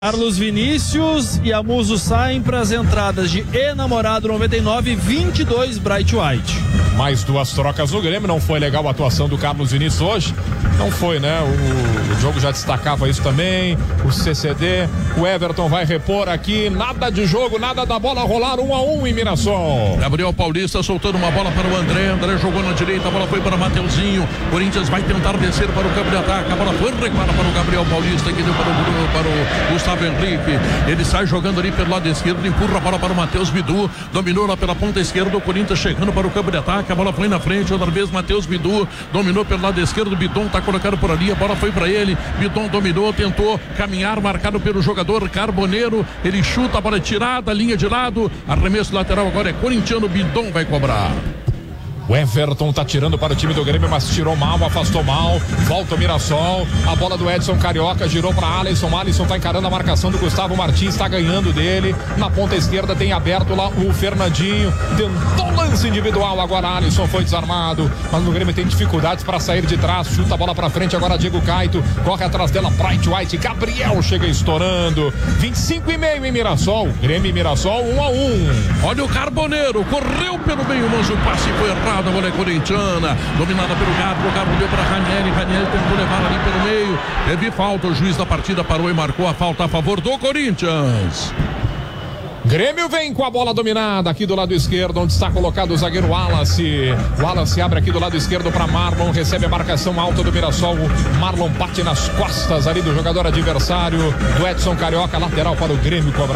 Carlos Vinícius e a Muso saem para as entradas de Enamorado 99 e 22 Bright White. Mais duas trocas no Grêmio, não foi legal a atuação do Carlos Vinícius hoje, não foi, né? O jogo já destacava isso também, o CCD, o Everton vai repor aqui, nada de jogo, nada da bola rolar, 1-1 em Mirassol. Gabriel Paulista soltando uma bola para o André jogou na direita, a bola foi para Mateuzinho, Corinthians vai tentar descer para o campo de ataque, a bola foi recuada para o Gabriel Paulista, que deu para o Gustavo Henrique, ele sai jogando ali pelo lado esquerdo, empurra a bola para o Matheus Bidu, dominou lá pela ponta esquerda, o Corinthians chegando para o campo de ataque, a bola foi na frente, outra vez Matheus Bidu, dominou pelo lado esquerdo, Bidon tá colocado por ali, a bola foi para ele, Bidon dominou, tentou caminhar, marcado pelo jogador Carboneiro, ele chuta, a bola é tirada, linha de lado, arremesso lateral agora é corintiano, Bidon vai cobrar. O Everton tá tirando para o time do Grêmio, mas tirou mal, afastou mal, volta o Mirassol, a bola do Edson Carioca girou para Alisson tá encarando a marcação do Gustavo Martins, tá ganhando dele, na ponta esquerda tem aberto lá o Fernandinho, tentou lance individual, agora Alisson foi desarmado, mas o Grêmio tem dificuldades para sair de trás, chuta a bola para frente, agora Diego Caito, corre atrás dela, Bright White, Gabriel chega estourando, 25,5 em Mirassol, Grêmio e Mirassol 1-1. Olha o Carboneiro, correu pelo meio, mas o passe foi errado. A bola é corintiana, dominada pelo Gato, o Gato deu para Ranieri tentou levar ali pelo meio, teve falta, o juiz da partida parou e marcou a falta a favor do Corinthians. Grêmio vem com a bola dominada aqui do lado esquerdo, onde está colocado o zagueiro Wallace. Wallace abre aqui do lado esquerdo para Marlon, recebe a marcação alta do Mirassol. Marlon bate nas costas ali do jogador adversário, do Edson Carioca, lateral para o Grêmio cobrar.